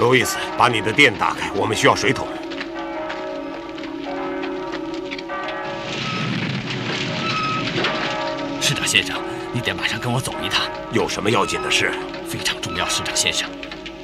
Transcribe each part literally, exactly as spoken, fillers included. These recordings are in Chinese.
路易斯，把你的店打开，我们需要水桶。 市长先生，你得马上跟我走一趟。 有什么要紧的事？ 非常重要，市长先生。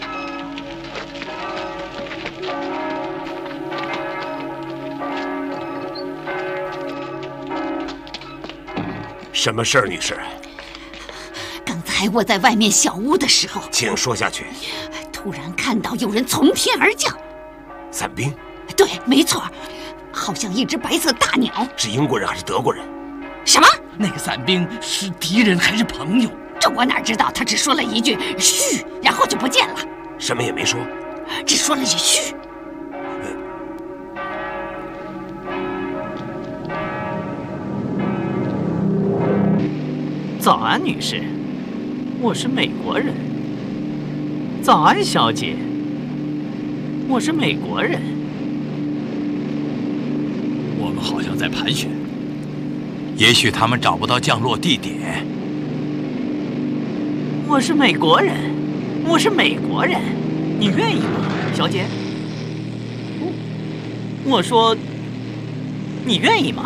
什么事儿，女士？ 刚才我在外面小屋的时候， 请说下去。 突然看到有人从天而降。 伞兵？ 对，没错，好像一只白色大鸟。 是英国人还是德国人？ 什么？ 那个伞兵是敌人还是朋友？ 这我哪知道？他只说了一句“嘘”，然后就不见了。 什么也没说， 只说了句“嘘”。 早安，女士，我是美国人。早安，小姐，我是美国人。 我们好像在盘旋， 也许他们找不到降落地点。 我是美国人，我是美国人，你愿意吗，小姐？我说，你愿意吗？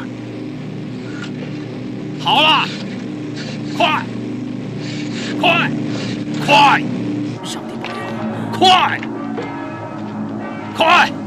好了。快！快！快！ 上帝保佑！ 快！快！